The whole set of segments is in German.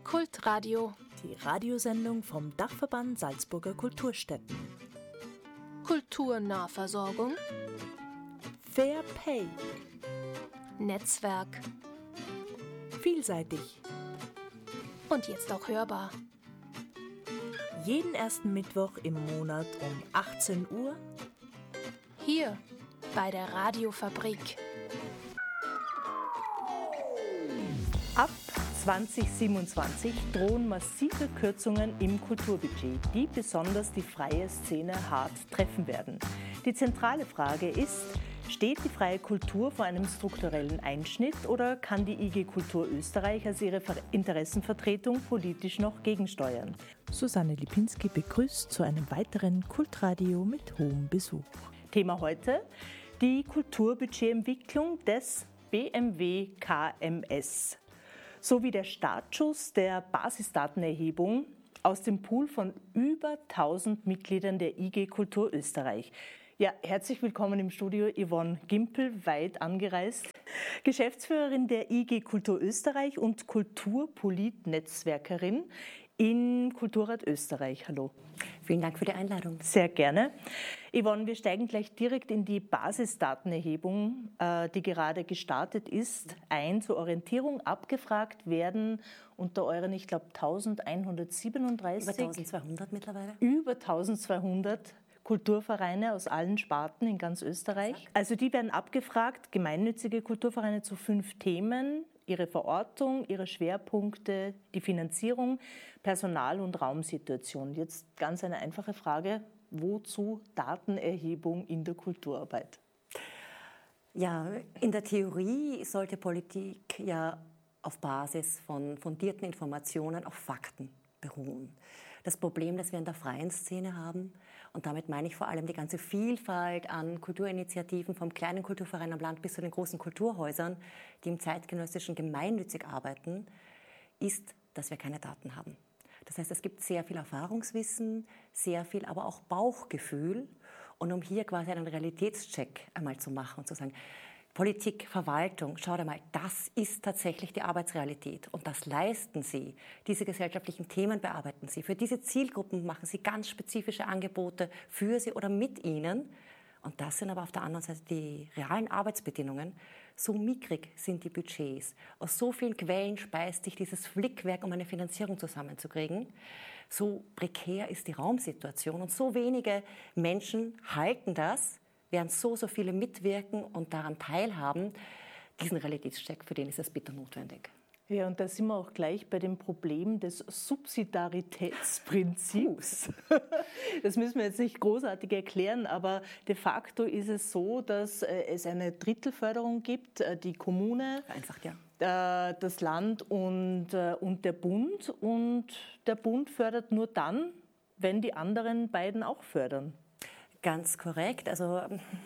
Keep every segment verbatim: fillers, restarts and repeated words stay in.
Kultradio, die Radiosendung vom Dachverband Salzburger Kulturstätten. Kulturnahversorgung, Fair Pay, Netzwerk vielseitig und jetzt auch hörbar. Jeden ersten Mittwoch im Monat um achtzehn Uhr hier bei der Radiofabrik. Ab zwanzig siebenundzwanzig drohen massive Kürzungen im Kulturbudget, die besonders die freie Szene hart treffen werden. Die zentrale Frage ist, steht die freie Kultur vor einem strukturellen Einschnitt oder kann die I G Kultur Österreich als ihre Interessenvertretung politisch noch gegensteuern? Susanne Lipinski begrüßt zu einem weiteren Kultradio mit hohem Besuch. Thema heute: die Kulturbudgetentwicklung des B M W K M S sowie der Startschuss der Basisdatenerhebung aus dem Pool von über tausend Mitgliedern der I G Kultur Österreich. Ja, herzlich willkommen im Studio Yvonne Gimpel, weit angereist, Geschäftsführerin der I G Kultur Österreich und Kulturpolit-Netzwerkerin in Kulturrat Österreich. Hallo. Vielen Dank für die Einladung. Sehr gerne. Yvonne, wir steigen gleich direkt in die Basisdatenerhebung, die gerade gestartet ist, ein. Zur Orientierung abgefragt werden unter euren, ich glaube, eintausendeinhundertsiebenunddreißig. Über eintausendzweihundert mittlerweile. Über eintausendzweihundert Kulturvereine aus allen Sparten in ganz Österreich. Also die werden abgefragt, gemeinnützige Kulturvereine zu fünf Themen: ihre Verortung, ihre Schwerpunkte, die Finanzierung, Personal- und Raumsituation. Jetzt ganz eine einfache Frage: Wozu Datenerhebung in der Kulturarbeit? Ja, in der Theorie sollte Politik ja auf Basis von fundierten Informationen auf Fakten beruhen. Das Problem, das wir in der freien Szene haben, und damit meine ich vor allem die ganze Vielfalt an Kulturinitiativen, vom kleinen Kulturverein am Land bis zu den großen Kulturhäusern, die im zeitgenössischen gemeinnützig arbeiten, ist, dass wir keine Daten haben. Das heißt, es gibt sehr viel Erfahrungswissen, sehr viel aber auch Bauchgefühl. Und um hier quasi einen Realitätscheck einmal zu machen und zu sagen, Politik, Verwaltung, schaut einmal, das ist tatsächlich die Arbeitsrealität und das leisten Sie. Diese gesellschaftlichen Themen bearbeiten Sie. Für diese Zielgruppen machen Sie ganz spezifische Angebote für Sie oder mit Ihnen. Und das sind aber auf der anderen Seite die realen Arbeitsbedingungen. So mickrig sind die Budgets. Aus so vielen Quellen speist sich dieses Flickwerk, um eine Finanzierung zusammenzukriegen. So prekär ist die Raumsituation und so wenige Menschen halten das, während so, so viele mitwirken und daran teilhaben. Diesen Realitätscheck, für den ist es bitter notwendig. Ja, und da sind wir auch gleich bei dem Problem des Subsidiaritätsprinzips. Das müssen wir jetzt nicht großartig erklären, aber de facto ist es so, dass es eine Drittelförderung gibt, die Kommune, Vereinfacht, ja. das Land und, und der Bund. Und der Bund fördert nur dann, wenn die anderen beiden auch fördern. Ganz korrekt. Also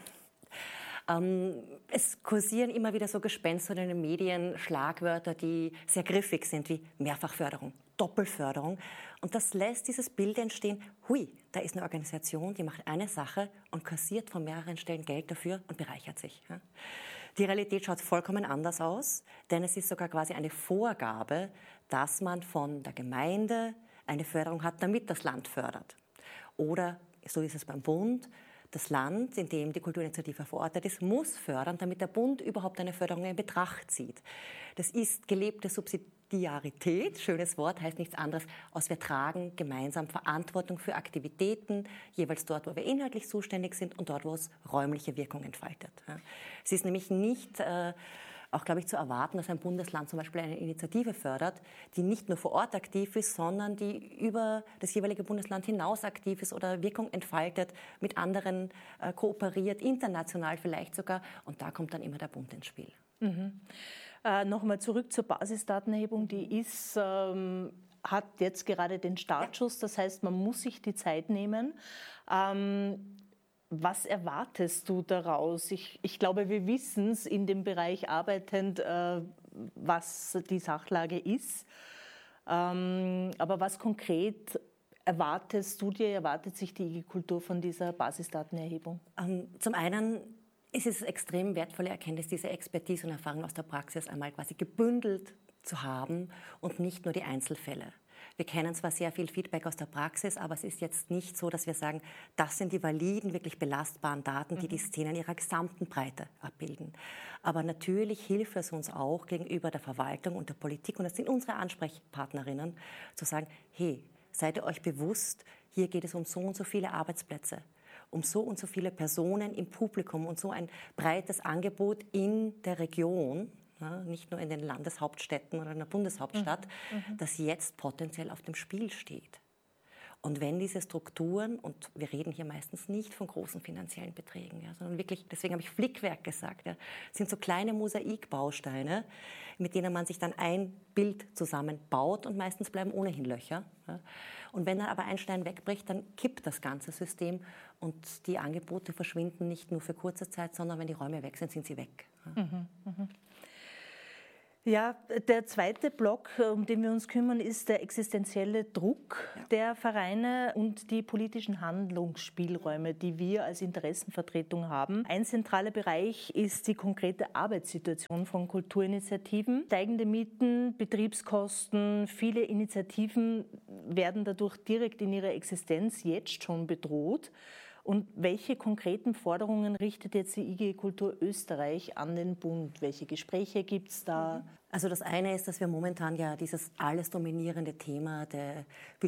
ähm, es kursieren immer wieder so Gespenster in den Medien, Schlagwörter, die sehr griffig sind, wie Mehrfachförderung, Doppelförderung. Und das lässt dieses Bild entstehen, hui, da ist eine Organisation, die macht eine Sache und kassiert von mehreren Stellen Geld dafür und bereichert sich. Ja. Die Realität schaut vollkommen anders aus, denn es ist sogar quasi eine Vorgabe, dass man von der Gemeinde eine Förderung hat, damit das Land fördert. Oder so ist es beim Bund. Das Land, in dem die Kulturinitiative verortet ist, muss fördern, damit der Bund überhaupt eine Förderung in Betracht zieht. Das ist gelebte Subsidiarität, schönes Wort, heißt nichts anderes, als wir tragen gemeinsam Verantwortung für Aktivitäten, jeweils dort, wo wir inhaltlich zuständig sind und dort, wo es räumliche Wirkung entfaltet. Es ist nämlich nicht äh, auch, glaube ich, zu erwarten, dass ein Bundesland zum Beispiel eine Initiative fördert, die nicht nur vor Ort aktiv ist, sondern die über das jeweilige Bundesland hinaus aktiv ist oder Wirkung entfaltet, mit anderen äh, kooperiert, international vielleicht sogar. Und da kommt dann immer der Bund ins Spiel. Mhm. Äh, Nochmal zurück zur Basisdatenerhebung. Die ist, ähm, hat jetzt gerade den Startschuss. Das heißt, man muss sich die Zeit nehmen. Ähm, Was erwartest du daraus? Ich, ich glaube, wir wissen es in dem Bereich arbeitend, äh, was die Sachlage ist. Ähm, aber was konkret erwartest du dir, erwartet sich die I G Kultur von dieser Basisdatenerhebung? Ähm, zum einen ist es extrem wertvolle Erkenntnis, diese Expertise und Erfahrung aus der Praxis einmal quasi gebündelt zu haben und nicht nur die Einzelfälle. Wir kennen zwar sehr viel Feedback aus der Praxis, aber es ist jetzt nicht so, dass wir sagen, das sind die validen, wirklich belastbaren Daten, die die Szene in ihrer gesamten Breite abbilden. Aber natürlich hilft es uns auch gegenüber der Verwaltung und der Politik, und das sind unsere Ansprechpartnerinnen, zu sagen, hey, seid ihr euch bewusst, hier geht es um so und so viele Arbeitsplätze, um so und so viele Personen im Publikum und so ein breites Angebot in der Region, ja, nicht nur in den Landeshauptstädten oder in der Bundeshauptstadt, mhm. das jetzt potenziell auf dem Spiel steht. Und wenn diese Strukturen, und wir reden hier meistens nicht von großen finanziellen Beträgen, ja, sondern wirklich, deswegen habe ich Flickwerk gesagt, ja, sind so kleine Mosaikbausteine, mit denen man sich dann ein Bild zusammenbaut, und meistens bleiben ohnehin Löcher. Ja. Und wenn dann aber ein Stein wegbricht, dann kippt das ganze System und die Angebote verschwinden nicht nur für kurze Zeit, sondern wenn die Räume weg sind, sind sie weg. Ja. Mhm, mh. Ja, der zweite Block, um den wir uns kümmern, ist der existenzielle Druck ja. der Vereine und die politischen Handlungsspielräume, die wir als Interessenvertretung haben. Ein zentraler Bereich ist die konkrete Arbeitssituation von Kulturinitiativen. Steigende Mieten, Betriebskosten, viele Initiativen werden dadurch direkt in ihrer Existenz jetzt schon bedroht. Und welche konkreten Forderungen richtet jetzt die I G Kultur Österreich an den Bund? Welche Gespräche gibt es da? Also das eine ist, dass wir momentan ja dieses alles dominierende Thema der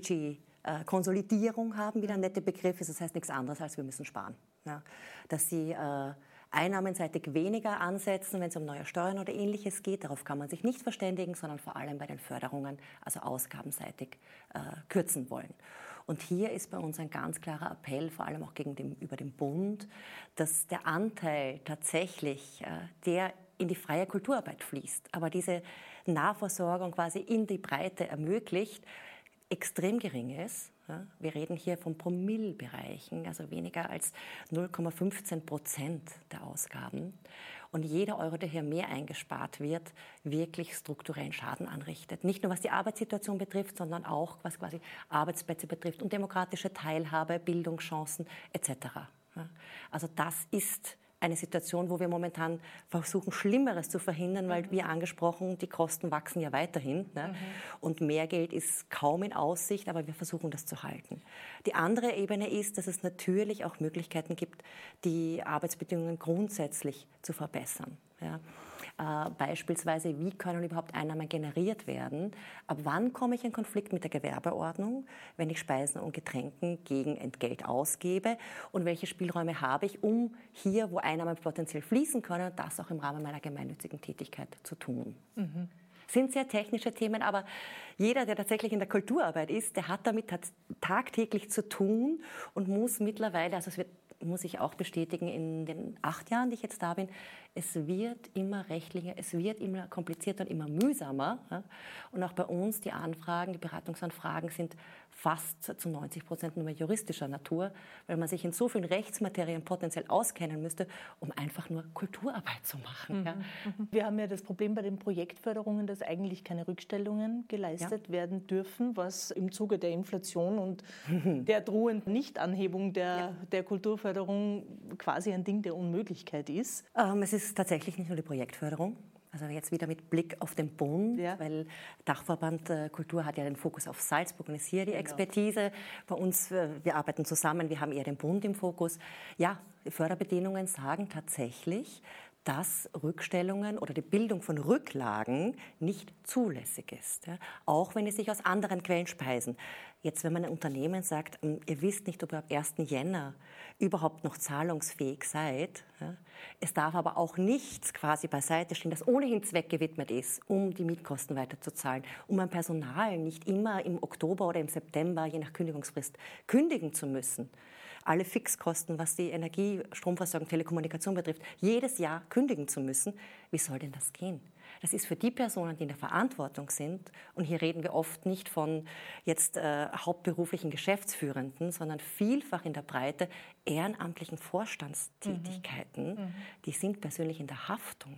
Budgetkonsolidierung haben, wie der nette Begriff ist. Das heißt nichts anderes, als wir müssen sparen. Ja, dass sie äh, einnahmenseitig weniger ansetzen, wenn es um neue Steuern oder Ähnliches geht. Darauf kann man sich nicht verständigen, sondern vor allem bei den Förderungen, also ausgabenseitig, äh, kürzen wollen. Und hier ist bei uns ein ganz klarer Appell, vor allem auch gegenüber dem Bund, dass der Anteil tatsächlich, äh, der in die freie Kulturarbeit fließt, aber diese Nahversorgung quasi in die Breite ermöglicht, extrem gering ist. Ja, wir reden hier von Promillebereichen, also weniger als null Komma fünfzehn Prozent der Ausgaben. Und jeder Euro, der hier mehr eingespart wird, wirklich strukturellen Schaden anrichtet. Nicht nur was die Arbeitssituation betrifft, sondern auch was quasi Arbeitsplätze betrifft und demokratische Teilhabe, Bildungschancen et cetera. Ja, also das ist eine Situation, wo wir momentan versuchen, Schlimmeres zu verhindern, weil, wie angesprochen, die Kosten wachsen ja weiterhin. Ne? Mhm. Und mehr Geld ist kaum in Aussicht, aber wir versuchen, das zu halten. Die andere Ebene ist, dass es natürlich auch Möglichkeiten gibt, die Arbeitsbedingungen grundsätzlich zu verbessern. Ja? Äh, beispielsweise, wie können überhaupt Einnahmen generiert werden? Ab wann komme ich in Konflikt mit der Gewerbeordnung, wenn ich Speisen und Getränken gegen Entgelt ausgebe? Und welche Spielräume habe ich, um hier, wo Einnahmen potenziell fließen können, das auch im Rahmen meiner gemeinnützigen Tätigkeit zu tun? Mhm. Sind sehr technische Themen, aber jeder, der tatsächlich in der Kulturarbeit ist, der hat damit tagtäglich zu tun und muss mittlerweile, also es wird, muss ich auch bestätigen, in den acht Jahren, die ich jetzt da bin, es wird immer rechtlicher, es wird immer komplizierter und immer mühsamer. Ja? Und auch bei uns, die Anfragen, die Beratungsanfragen sind fast zu neunzig Prozent nur juristischer Natur, weil man sich in so vielen Rechtsmaterien potenziell auskennen müsste, um einfach nur Kulturarbeit zu machen. Mhm. Ja? Wir haben ja das Problem bei den Projektförderungen, dass eigentlich keine Rückstellungen geleistet ja. werden dürfen, was im Zuge der Inflation und der drohenden Nichtanhebung der, ja. der Kulturförderung quasi ein Ding der Unmöglichkeit ist. Ähm, es ist tatsächlich nicht nur die Projektförderung. Also jetzt wieder mit Blick auf den Bund, ja. weil Dachverband äh, Kultur hat ja den Fokus auf Salzburg und ist hier die genau. Expertise. Bei uns, äh, wir arbeiten zusammen, wir haben eher den Bund im Fokus. Ja, die Förderbedingungen sagen tatsächlich, dass Rückstellungen oder die Bildung von Rücklagen nicht zulässig ist, ja? Auch wenn sie sich aus anderen Quellen speisen. Jetzt, wenn man ein Unternehmen sagt, ihr wisst nicht, ob ihr ab ersten Jänner überhaupt noch zahlungsfähig seid, ja? Es darf aber auch nichts quasi beiseite stehen, das ohnehin zweckgewidmet ist, um die Mietkosten weiterzuzahlen, um ein Personal nicht immer im Oktober oder im September, je nach Kündigungsfrist, kündigen zu müssen. Alle Fixkosten, was die Energie, Stromversorgung, Telekommunikation betrifft, jedes Jahr kündigen zu müssen. Wie soll denn das gehen? Das ist für die Personen, die in der Verantwortung sind, und hier reden wir oft nicht von jetzt äh, hauptberuflichen Geschäftsführenden, sondern vielfach in der Breite ehrenamtlichen Vorstandstätigkeiten, mhm. Mhm. die sind persönlich in der Haftung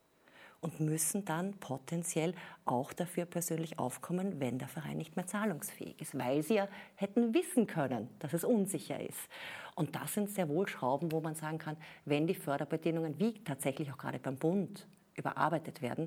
und müssen dann potenziell auch dafür persönlich aufkommen, wenn der Verein nicht mehr zahlungsfähig ist, weil sie ja hätten wissen können, dass es unsicher ist. Und das sind sehr wohl Schrauben, wo man sagen kann, wenn die Förderbedingungen, wie tatsächlich auch gerade beim Bund, überarbeitet werden,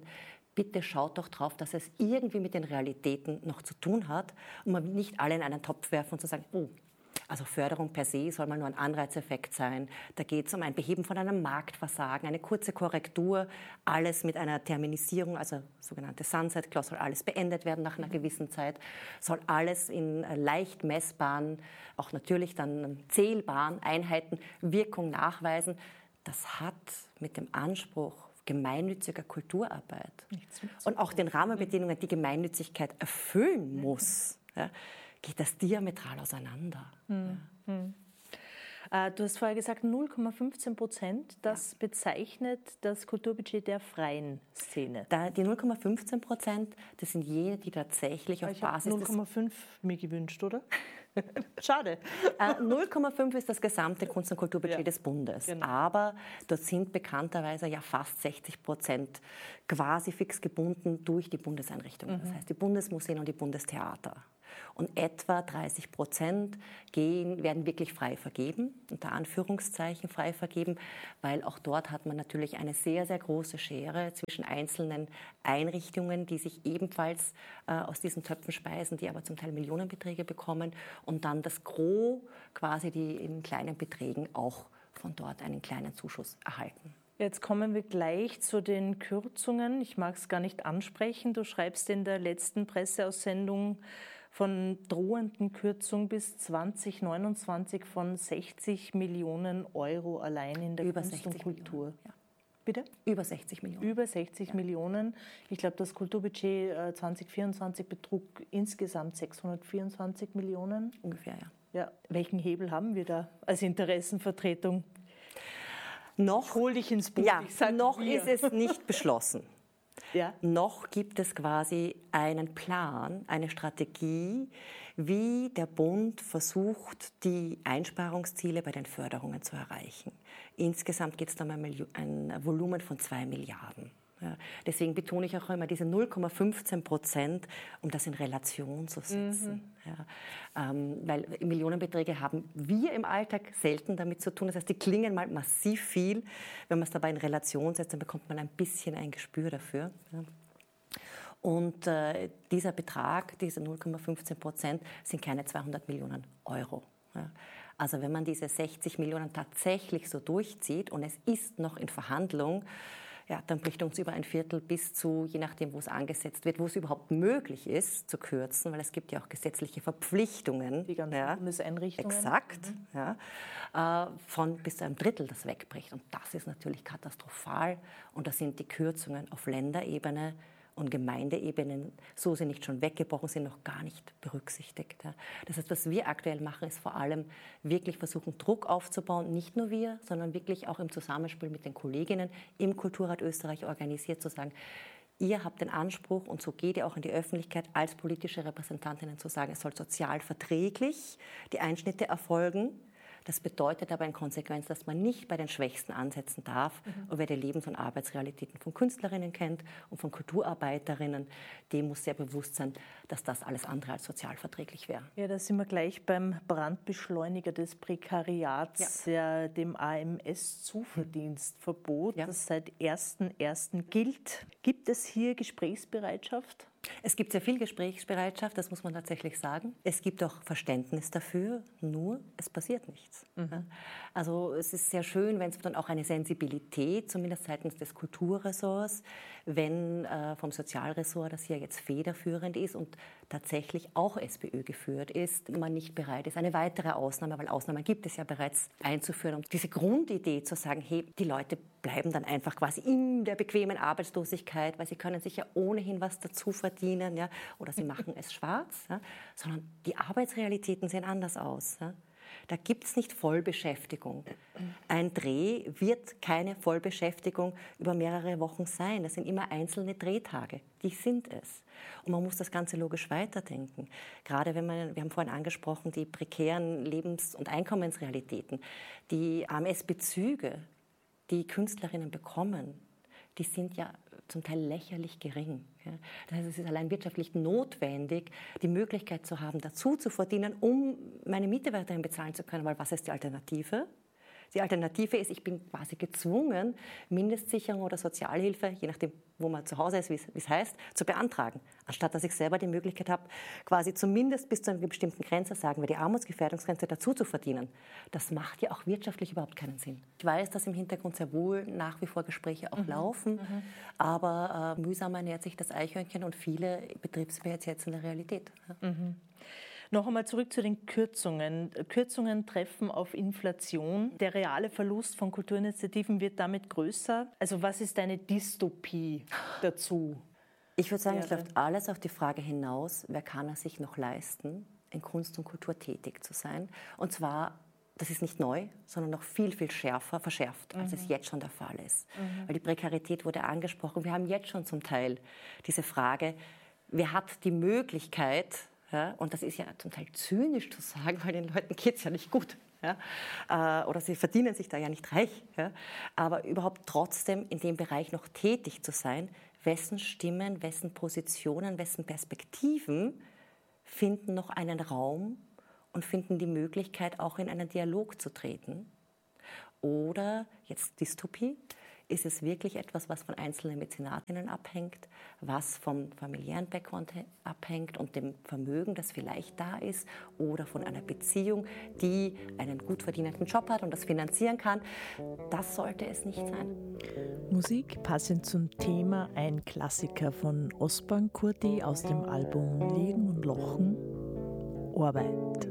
bitte schaut doch drauf, dass es irgendwie mit den Realitäten noch zu tun hat und man nicht alle in einen Topf werfen und zu sagen, oh, also Förderung per se soll mal nur ein Anreizeffekt sein. Da geht es um ein Beheben von einem Marktversagen, eine kurze Korrektur, alles mit einer Terminisierung, also sogenannte Sunset Clause, soll alles beendet werden nach einer gewissen Zeit, soll alles in leicht messbaren, auch natürlich dann zählbaren Einheiten Wirkung nachweisen. Das hat mit dem Anspruch gemeinnütziger Kulturarbeit und auch den Rahmenbedingungen, die Gemeinnützigkeit erfüllen muss, ja, geht das diametral auseinander. Hm, hm. Äh, du hast vorher gesagt, null Komma fünfzehn Prozent, das ja. bezeichnet das Kulturbudget der freien Szene. Da, die null Komma fünfzehn Prozent, das sind jene, die tatsächlich auf ich Basis null Komma fünf mir gewünscht, oder? Schade. Äh, null Komma fünf ist das gesamte Kunst- und Kulturbudget ja, des Bundes. genau. Aber dort sind bekannterweise ja fast sechzig Prozent quasi fix gebunden durch die Bundeseinrichtungen. Mhm. Das heißt die Bundesmuseen und die Bundestheater. Und etwa dreißig Prozent gehen, werden wirklich frei vergeben, unter Anführungszeichen frei vergeben, weil auch dort hat man natürlich eine sehr, sehr große Schere zwischen einzelnen Einrichtungen, die sich ebenfalls äh, aus diesen Töpfen speisen, die aber zum Teil Millionenbeträge bekommen und dann das Gros quasi, die in kleinen Beträgen auch von dort einen kleinen Zuschuss erhalten. Jetzt kommen wir gleich zu den Kürzungen. Ich mag es gar nicht ansprechen. Du schreibst in der letzten Presseaussendung von drohenden Kürzungen bis zwanzig neunundzwanzig von sechzig Millionen Euro allein in der Über Kunst und Kultur. Millionen, ja. Bitte? Über sechzig Millionen. Über sechzig ja. Millionen. Ich glaube, das Kulturbudget äh, zwanzig vierundzwanzig betrug insgesamt sechshundertvierundzwanzig Millionen. Ungefähr, ja. Ja. Welchen Hebel haben wir da als Interessenvertretung? Noch, ich hol dich ins Boot. Ja, ich sag noch wir. ist es nicht beschlossen. Ja. Noch gibt es quasi einen Plan, eine Strategie, wie der Bund versucht, die Einsparungsziele bei den Förderungen zu erreichen. Insgesamt geht es da um ein Volumen von zwei Milliarden. Ja, deswegen betone ich auch immer diese null Komma fünfzehn Prozent, um das in Relation zu setzen. Mhm. Ja, ähm, weil Millionenbeträge haben wir im Alltag selten damit zu tun. Das heißt, die klingen mal massiv viel. Wenn man es dabei in Relation setzt, dann bekommt man ein bisschen ein Gespür dafür. Ja. Und äh, dieser Betrag, diese null Komma fünfzehn Prozent, sind keine zweihundert Millionen Euro. Ja. Also wenn man diese sechzig Millionen tatsächlich so durchzieht und es ist noch in Verhandlung, ja, dann bricht uns über ein Viertel bis zu, je nachdem, wo es angesetzt wird, wo es überhaupt möglich ist, zu kürzen, weil es gibt ja auch gesetzliche Verpflichtungen. Die ganzen ja, Bundeseinrichtungen. Exakt. Mhm. Ja, äh, von bis zu einem Drittel, das wegbricht. Und das ist natürlich katastrophal. Und da sind die Kürzungen auf Länderebene und Gemeindeebenen, so sie nicht schon weggebrochen sind, noch gar nicht berücksichtigt. Ja. Das heißt, was wir aktuell machen, ist vor allem wirklich versuchen, Druck aufzubauen, nicht nur wir, sondern wirklich auch im Zusammenspiel mit den Kolleginnen im Kulturrat Österreich organisiert, zu sagen, ihr habt den Anspruch, und so geht ihr auch in die Öffentlichkeit als politische Repräsentantinnen zu sagen, es soll sozial verträglich die Einschnitte erfolgen. Das bedeutet aber in Konsequenz, dass man nicht bei den Schwächsten ansetzen darf. Mhm. Und wer die Lebens- und Arbeitsrealitäten von Künstlerinnen kennt und von Kulturarbeiterinnen, dem muss sehr bewusst sein, dass das alles andere als sozialverträglich wäre. Ja, da sind wir gleich beim Brandbeschleuniger des Prekariats, ja. der, dem A M S-Zuverdienstverbot, ja. das seit ersten ersten gilt. Gibt es hier Gesprächsbereitschaft? Es gibt sehr viel Gesprächsbereitschaft, das muss man tatsächlich sagen. Es gibt auch Verständnis dafür, nur es passiert nichts. Mhm. Also es ist sehr schön, wenn es dann auch eine Sensibilität, zumindest seitens des Kulturressorts, wenn äh, vom Sozialressort, das hier jetzt federführend ist und tatsächlich auch SPÖ geführt ist, man nicht bereit ist, eine weitere Ausnahme, weil Ausnahmen gibt es ja bereits, einzuführen. Und diese Grundidee zu sagen, hey, die Leute bleiben dann einfach quasi in der bequemen Arbeitslosigkeit, weil sie können sich ja ohnehin was dazu verdienen, ja, oder sie machen es schwarz, ja, sondern die Arbeitsrealitäten sehen anders aus. Ja. Da gibt es nicht Vollbeschäftigung. Ein Dreh wird keine Vollbeschäftigung über mehrere Wochen sein. Das sind immer einzelne Drehtage. Die sind es. Und man muss das Ganze logisch weiterdenken. Gerade wenn man, wir haben vorhin angesprochen, die prekären Lebens- und Einkommensrealitäten, die A M S-Bezüge, die Künstlerinnen bekommen, die sind ja zum Teil lächerlich gering. Ja. Das heißt, es ist allein wirtschaftlich notwendig, die Möglichkeit zu haben, dazu zu verdienen, um meine Miete weiterhin bezahlen zu können. Weil was ist die Alternative? Die Alternative ist, ich bin quasi gezwungen, Mindestsicherung oder Sozialhilfe, je nachdem, wo man zu Hause ist, wie es heißt, zu beantragen. Anstatt dass ich selber die Möglichkeit habe, quasi zumindest bis zu einer bestimmten Grenze, sagen wir die Armutsgefährdungsgrenze, dazu zu verdienen. Das macht ja auch wirtschaftlich überhaupt keinen Sinn. Ich weiß, dass im Hintergrund sehr wohl nach wie vor Gespräche auch mhm. laufen, mhm. aber äh, mühsam ernährt sich das Eichhörnchen und viele Betriebswirte jetzt in der Realität. Ja. Mhm. Noch einmal zurück zu den Kürzungen. Kürzungen treffen auf Inflation. Der reale Verlust von Kulturinitiativen wird damit größer. Also was ist deine Dystopie dazu? Ich würde sagen, es läuft alles auf die Frage hinaus, wer kann es sich noch leisten, in Kunst und Kultur tätig zu sein. Und zwar, das ist nicht neu, sondern noch viel, viel schärfer, verschärft, als mhm. es jetzt schon der Fall ist. Mhm. Weil die Prekarität wurde angesprochen. Wir haben jetzt schon zum Teil diese Frage, wer hat die Möglichkeit, ja, und das ist ja zum Teil zynisch zu sagen, weil den Leuten geht es ja nicht gut. Ja, äh, oder sie verdienen sich da ja nicht reich. Ja, aber überhaupt trotzdem in dem Bereich noch tätig zu sein, wessen Stimmen, wessen Positionen, wessen Perspektiven finden noch einen Raum und finden die Möglichkeit, auch in einen Dialog zu treten. Oder, jetzt Dystopie, ist es wirklich etwas, was von einzelnen Mäzenatinnen abhängt, was vom familiären Background abhängt und dem Vermögen, das vielleicht da ist, oder von einer Beziehung, die einen gut verdienenden Job hat und das finanzieren kann. Das sollte es nicht sein. Musik passend zum Thema, ein Klassiker von Osban Kurti aus dem Album Liegen und Lochen, Arbeit.